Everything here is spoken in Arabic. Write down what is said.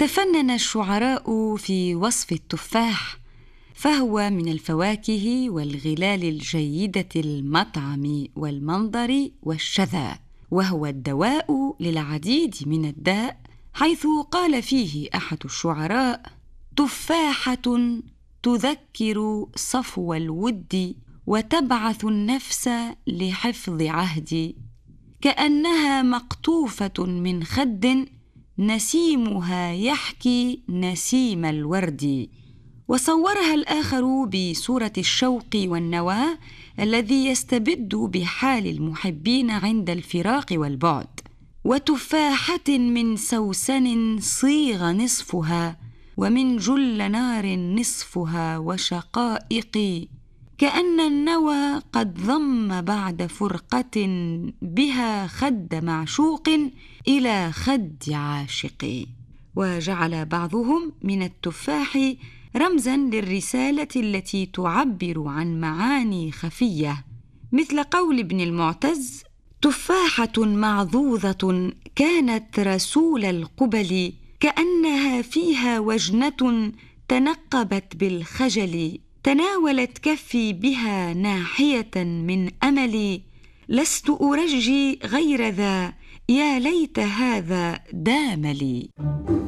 تفنن الشعراء في وصف التفاح، فهو من الفواكه والغلال الجيدة المطعم والمنظر والشذا، وهو الدواء للعديد من الداء، حيث قال فيه أحد الشعراء: تفاحة تذكر صفو الود وتبعث النفس لحفظ عهد، كأنها مقطوفة من خد نسيمها يحكي نسيم الورد. وصورها الآخر بصورة الشوق والنوى الذي يستبد بحال المحبين عند الفراق والبعد. وتفاحة من سوسن صيغ نصفها، ومن جل نار نصفها وشقائق، كأن النوى قد ضم بعد فرقة بها خد معشوق إلى خد عاشق. وجعل بعضهم من التفاح رمزاً للرسالة التي تعبر عن معاني خفية، مثل قول ابن المعتز: تفاحة معذوذة كانت رسول القبل، كأنها فيها وجنة تنقبت بالخجل، تناولت كفي بها ناحية من أملي، لست أرجي غير ذا، يا ليت هذا دام لي.